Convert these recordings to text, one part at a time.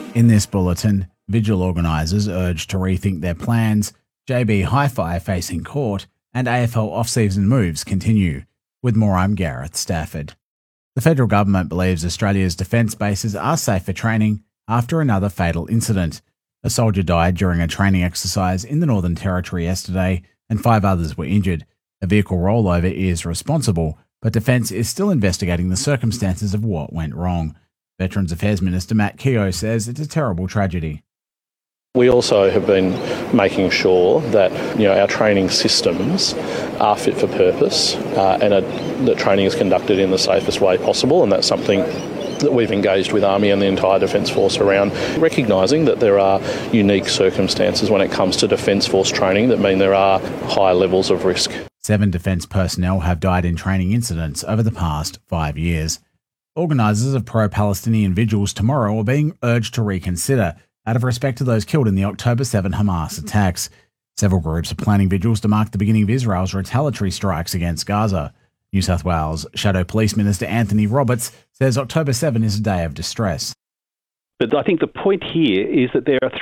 In this bulletin, Vigil organisers urge to rethink their plans, JB Hi-Fi facing court, and AFL off-season moves continue. With more, I'm Gareth Stafford. The federal government believes Australia's defence bases are safe for training after another fatal incident. A soldier died during a training exercise in the Northern Territory yesterday, and 5 others were injured. A vehicle rollover is responsible, but Defence is still investigating the circumstances of what went wrong. Veterans Affairs Minister Matt Keogh says it's a terrible tragedy. We also have been making sure that our training systems are fit for purpose and that training is conducted in the safest way possible, and that's something that we've engaged with Army and the entire Defence Force around, recognising that there are unique circumstances when it comes to Defence Force training that mean there are high levels of risk. 7 defence personnel have died in training incidents over the past 5 years. Organisers of pro-Palestinian vigils tomorrow are being urged to reconsider out of respect to those killed in the October 7 Hamas attacks. Several groups are planning vigils to mark the beginning of Israel's retaliatory strikes against Gaza. New South Wales Shadow Police Minister Anthony Roberts says October 7 is a day of distress. But I think the point here is that there are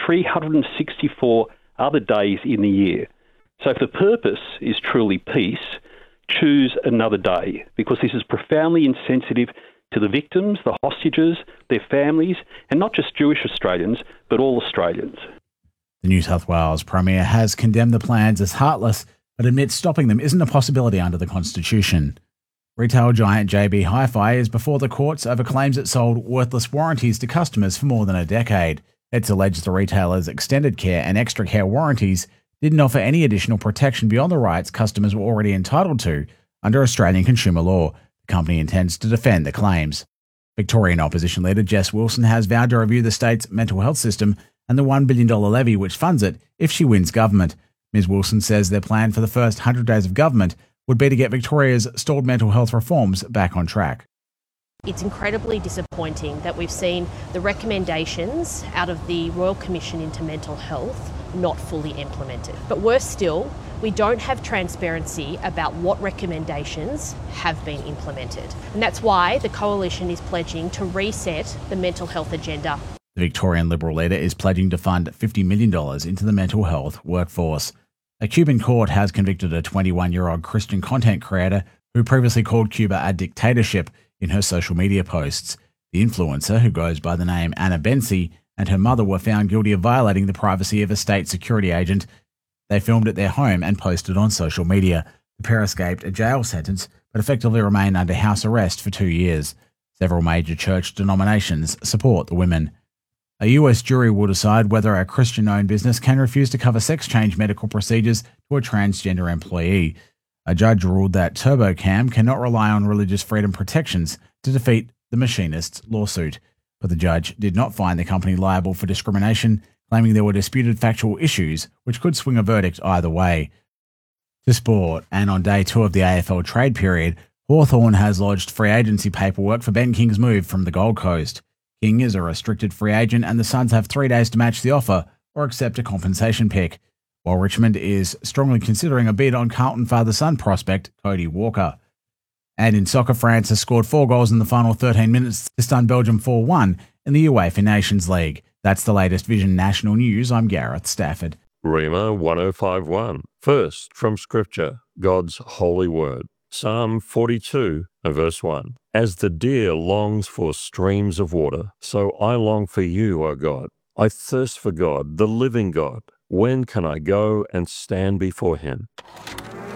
364 other days in the year. So if the purpose is truly peace, choose another day, because this is profoundly insensitive to the victims, the hostages, their families, and not just Jewish Australians, but all Australians. The New South Wales Premier has condemned the plans as heartless, but admits stopping them isn't a possibility under the Constitution. Retail giant JB Hi-Fi is before the courts over claims it sold worthless warranties to customers for more than a decade. It's alleged the retailer's extended care and extra care warranties didn't offer any additional protection beyond the rights customers were already entitled to under Australian consumer law. The company intends to defend the claims. Victorian opposition leader Jess Wilson has vowed to review the state's mental health system and the $1 billion levy which funds it if she wins government. Ms Wilson says their plan for the first 100 days of government would be to get Victoria's stalled mental health reforms back on track. It's incredibly disappointing that we've seen the recommendations out of the Royal Commission into Mental Health not fully implemented. But worse still, we don't have transparency about what recommendations have been implemented. And that's why the Coalition is pledging to reset the mental health agenda. The Victorian Liberal leader is pledging to fund $50 million into the mental health workforce. A Cuban court has convicted a 21-year-old Christian content creator who previously called Cuba a dictatorship in her social media posts. The influencer, who goes by the name Anna Bensi, and her mother were found guilty of violating the privacy of a state security agent. They filmed at their home and posted on social media. The pair escaped a jail sentence, but effectively remain under house arrest for 2 years. Several major church denominations support the women. A US jury will decide whether a Christian-owned business can refuse to cover sex change medical procedures to a transgender employee. A judge ruled that TurboCam cannot rely on religious freedom protections to defeat the machinist's lawsuit. But the judge did not find the company liable for discrimination, claiming there were disputed factual issues which could swing a verdict either way. To sport, and on day 2 of the AFL trade period, Hawthorn has lodged free agency paperwork for Ben King's move from the Gold Coast. King is a restricted free agent and the Suns have 3 days to match the offer or accept a compensation pick, while Richmond is strongly considering a bid on Carlton father-son prospect Cody Walker. And in soccer, France has scored 4 goals in the final 13 minutes to stun Belgium 4-1 in the UEFA Nations League. That's the latest Vision National News. I'm Gareth Stafford. Rima 1051. First, from Scripture, God's holy word. Psalm 42, verse 1. As the deer longs for streams of water, so I long for you, O God. I thirst for God, the living God. When can I go and stand before him?